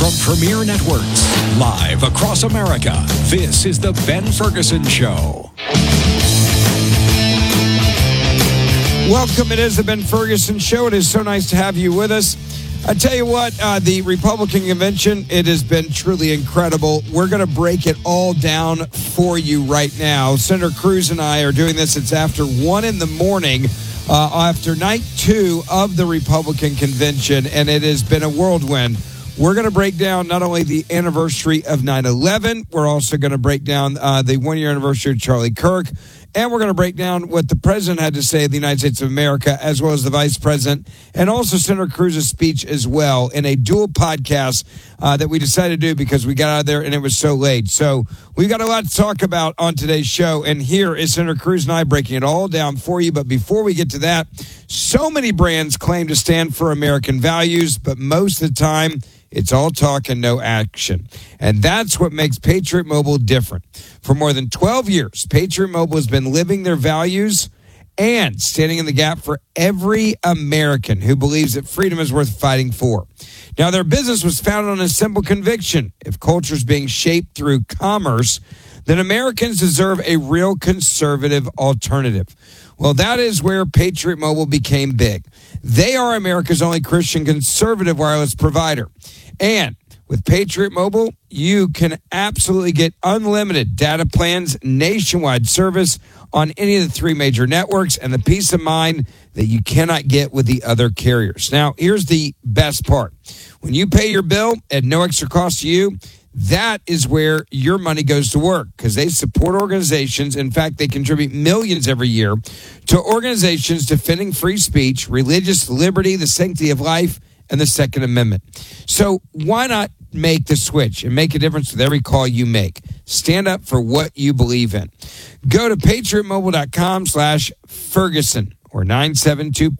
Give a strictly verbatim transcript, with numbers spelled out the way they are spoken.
From Premier Networks, live across America, this is The Ben Ferguson Show. Welcome. It is The Ben Ferguson Show. It is so nice to have you with us. I tell you what, uh, the Republican convention, it has been truly incredible. We're going to break it all down for you right now. Senator Cruz and I are doing this. It's after one in the morning, uh, after night two of the Republican convention, and it has been a whirlwind. We're going to break down not only the anniversary of nine eleven, we're also going to break down uh, the one-year anniversary of Charlie Kirk, and we're going to break down what the president had to say of the United States of America, as well as the vice president, and also Senator Cruz's speech as well, in a dual podcast uh, that we decided to do because we got out of there and it was so late. So we've got a lot to talk about on today's show, and here is Senator Cruz and I breaking it all down for you. But before we get to that, so many brands claim to stand for American values, but most of the time, it's all talk and no action. And that's what makes Patriot Mobile different. For more than twelve years, Patriot Mobile has been living their values and standing in the gap for every American who believes that freedom is worth fighting for. Now, their business was founded on a simple conviction. If culture is being shaped through commerce, then Americans deserve a real conservative alternative. Well, that is where Patriot Mobile became big. They are America's only Christian conservative wireless provider. And with Patriot Mobile, you can absolutely get unlimited data plans, nationwide service on any of the three major networks, and the peace of mind that you cannot get with the other carriers. Now, here's the best part. When you pay your bill at no extra cost to you, that is where your money goes to work, because they support organizations. In fact, they contribute millions every year to organizations defending free speech, religious liberty, the sanctity of life, and the Second Amendment. So why not make the switch and make a difference with every call you make? Stand up for what you believe in. Go to patriot mobile dot com slash Ferguson or nine seven two